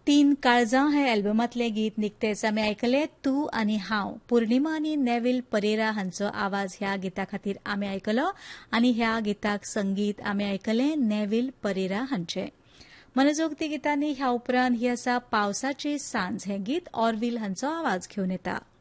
तीन काळजां हे अल्बमांतले गीत निकतेच आमी आयकले तू आनी हांव. पूर्णिमा आनी नेविल परेरा हांचो आवाज ह्या गिता खातीर आमी आयकलो आनी ह्या गिताक संगीत आमी आयकले नेविल परेरा हांचे. मनजोगती गितांनी ह्या उपरांत ही आसा पावसाची सांज हे गीत ऑरविल हांचो आवाज घेवन येता.